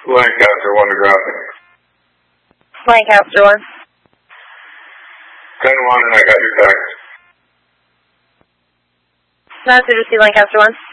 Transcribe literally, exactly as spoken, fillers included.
Lancaster one to grounding. Lancaster one. ten one, and I got your text. That's to see Lancaster one.